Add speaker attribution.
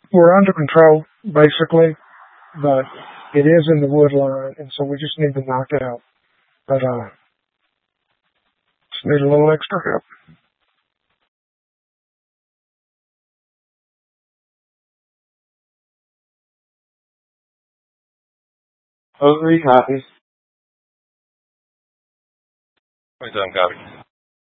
Speaker 1: we're under control, basically, but it is in the wood line, and so we just need to knock it out. But just need a little extra help.
Speaker 2: Those 3 copies.
Speaker 3: 27 copies.